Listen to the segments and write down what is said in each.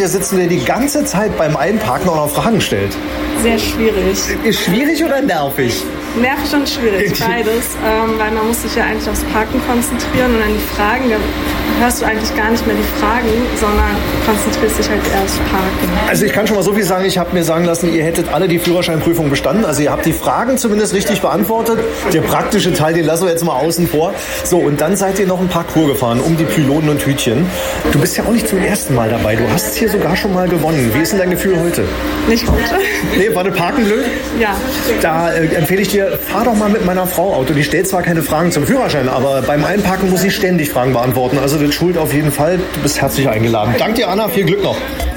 dir sitzen, der die ganze Zeit beim Einparken auch noch Fragen stellt? Sehr schwierig. Ist schwierig oder nervig? Nervig und schwierig, beides. Weil man muss sich ja eigentlich aufs Parken konzentrieren und an die Fragen, da hörst du eigentlich gar nicht mehr die Fragen, sondern konzentrierst dich halt eher aufs Parken. Also ich kann schon mal so viel sagen, ich habe mir sagen lassen, ihr hättet alle die Führerscheinprüfung bestanden. Also ihr habt die Fragen zumindest richtig beantwortet. Der praktische Teil, den lassen wir jetzt mal außen vor. So, und dann seid ihr noch ein Parcours gefahren um die Pylonen und Hütchen. Du bist ja auch nicht zum ersten Mal dabei. Du hast hier sogar schon mal gewonnen. Wie ist denn dein Gefühl heute? Nicht gut. Nee, war das Parken blöd? Ja. Da empfehle ich dir, fahr doch mal mit meiner Frau Auto. Die stellt zwar keine Fragen zum Führerschein, aber beim Einparken muss sie ständig Fragen beantworten. Also das schuld auf jeden Fall. Du bist herzlich eingeladen. Danke dir, Anna. Viel Glück noch.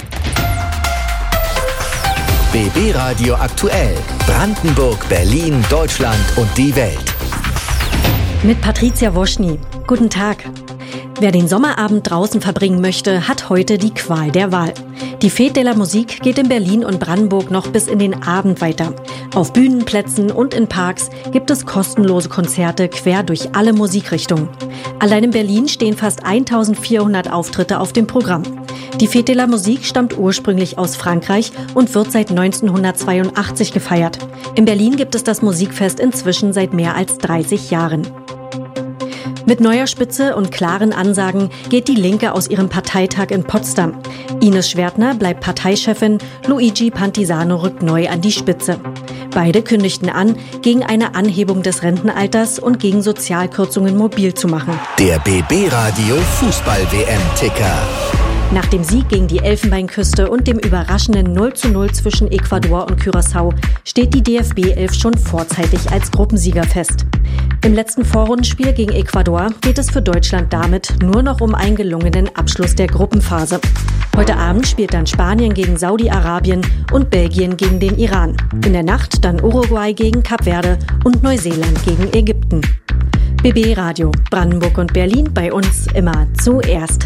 BB Radio aktuell. Brandenburg, Berlin, Deutschland und die Welt. Mit Patricia Woschny. Guten Tag. Wer den Sommerabend draußen verbringen möchte, hat heute die Qual der Wahl. Die Fête de la Musique geht in Berlin und Brandenburg noch bis in den Abend weiter. Auf Bühnenplätzen und in Parks gibt es kostenlose Konzerte quer durch alle Musikrichtungen. Allein in Berlin stehen fast 1400 Auftritte auf dem Programm. Die Fête de la Musique stammt ursprünglich aus Frankreich und wird seit 1982 gefeiert. In Berlin gibt es das Musikfest inzwischen seit mehr als 30 Jahren. Mit neuer Spitze und klaren Ansagen geht die Linke aus ihrem Parteitag in Potsdam. Ines Schwertner bleibt Parteichefin, Luigi Pantisano rückt neu an die Spitze. Beide kündigten an, gegen eine Anhebung des Rentenalters und gegen Sozialkürzungen mobil zu machen. Der BB Radio Fußball-WM-Ticker. Nach dem Sieg gegen die Elfenbeinküste und dem überraschenden 0:0 zwischen Ecuador und Curaçao steht die DFB 11 schon vorzeitig als Gruppensieger fest. Im letzten Vorrundenspiel gegen Ecuador geht es für Deutschland damit nur noch um einen gelungenen Abschluss der Gruppenphase. Heute Abend spielt dann Spanien gegen Saudi-Arabien und Belgien gegen den Iran. In der Nacht dann Uruguay gegen Kap Verde und Neuseeland gegen Ägypten. BB Radio, Brandenburg und Berlin, bei uns immer zuerst.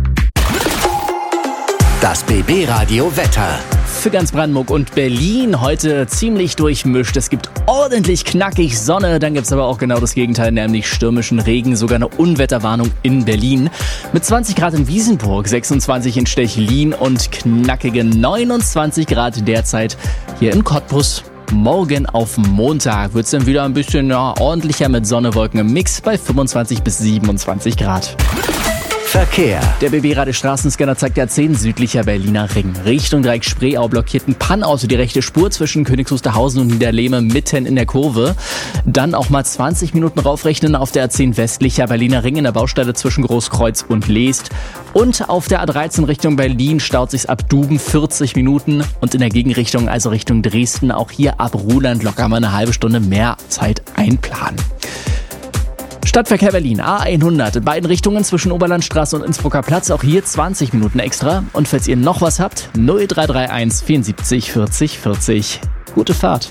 Das BB Radio Wetter. Für ganz Brandenburg und Berlin heute ziemlich durchmischt. Es gibt ordentlich knackig Sonne, dann gibt es aber auch genau das Gegenteil, nämlich stürmischen Regen, sogar eine Unwetterwarnung in Berlin. Mit 20 Grad in Wiesenburg, 26 in Stechlin und knackige 29 Grad derzeit hier in Cottbus. Morgen auf Montag wird es dann wieder ein bisschen ordentlicher mit Sonne, Wolken im Mix bei 25 bis 27 Grad. Verkehr. Der BB-Radio Straßenscanner zeigt ja 10 südlicher Berliner Ring. Richtung Dreieck Spreeau blockiert ein Pannauto die rechte Spur zwischen Königs Wusterhausen und Niederlehme mitten in der Kurve. Dann auch mal 20 Minuten raufrechnen auf der A10 westlicher Berliner Ring in der Baustelle zwischen Großkreuz und Leest. Und auf der A13 Richtung Berlin staut sich's ab Duben 40 Minuten und in der Gegenrichtung, also Richtung Dresden, auch hier ab Ruhland locker mal eine halbe Stunde mehr Zeit einplanen. Stadtverkehr Berlin, A100 in beiden Richtungen zwischen Oberlandstraße und Innsbrucker Platz. Auch hier 20 Minuten extra. Und falls ihr noch was habt, 0331 74 40 40. Gute Fahrt.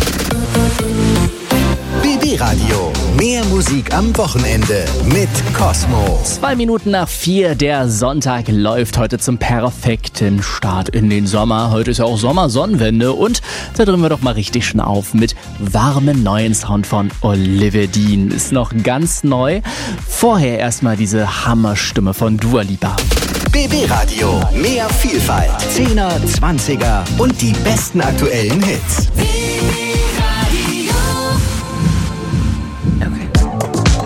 BB Radio. Mehr Musik am Wochenende mit Cosmo. 2 Minuten nach 4, der Sonntag läuft heute zum perfekten Start in den Sommer. Heute ist ja auch Sommersonnenwende und da drehen wir doch mal richtig schön auf mit warmen neuen Sound von Olivia Dean. Ist noch ganz neu. Vorher erstmal diese Hammerstimme von Dua Lipa. BB Radio. Mehr Vielfalt. 10er, 20er und die besten aktuellen Hits.